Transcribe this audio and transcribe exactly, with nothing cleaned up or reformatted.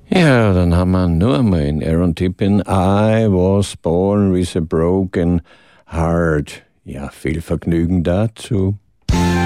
Ja, dann haben wir nur einmal in Aaron Tippin I was born with a broken heart. Ja, viel Vergnügen dazu.